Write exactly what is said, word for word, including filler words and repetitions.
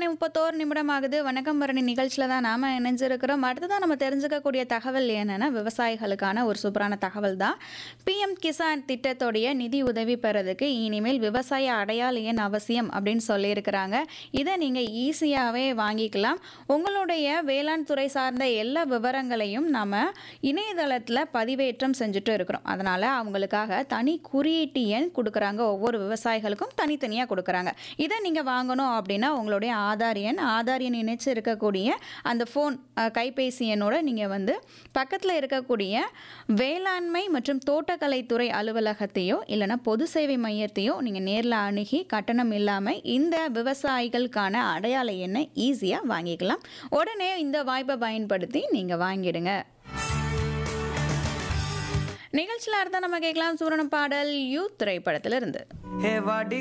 முப்பத்தொன்று நிமிடம் ஆகுது. வணக்கம் பரணி நிகழ்ச்சியில தான் நாம இணைஞ்சிருக்கிறோம். அடுத்ததான் நம்ம தெரிஞ்சுக்கக்கூடிய தகவல் என்னன்னா, விவசாயிகளுக்கான ஒரு சூப்பரான தகவல் தான். பிஎம் கிசான் திட்டத்தோடைய நிதி உதவி பெறதுக்கு இனிமேல் விவசாய அடையாள எண் அவசியம் அப்படின்னு சொல்லியிருக்கிறாங்க. இதை நீங்க ஈஸியாவே வாங்கிக்கலாம். உங்களுடைய வேளாண் துறை சார்ந்த எல்லா விவரங்களையும் நம்ம இணையதளத்துல பதிவேற்றம் செஞ்சுட்டு இருக்கிறோம். அதனால அவங்களுக்காக தனி குறியீட்டு எண் கொடுக்குறாங்க. ஒவ்வொரு விவசாயிகளுக்கும் தனித்தனியா கொடுக்குறாங்க. இதை நீங்க வாங்கணும் அப்படின்னா உங்களுடைய ஆதார் எண் ஆதார் எண் இணைச்சு இருக்கக்கூடிய அந்த ஃபோன் கைபேசி எண்ணோட நீங்கள் வந்து பக்கத்தில் இருக்கக்கூடிய வேளாண்மை மற்றும் தோட்டக்கலைத்துறை அலுவலகத்தையோ இல்லைனா பொது சேவை மையத்தையோ நீங்கள் நேரில் அணுகி கட்டணம் இல்லாமல் இந்த விவசாயிகளுக்கான அடையாள எண்ணை ஈஸியாக வாங்கிக்கலாம். உடனே இந்த வாய்ப்பை பயன்படுத்தி நீங்கள் வாங்கிடுங்க. நிகழ்ச்சியில் அடுத்த நம்ம கேட்கலாம் சூரண பாடல் யூத் திரைப்படத்திலிருந்து.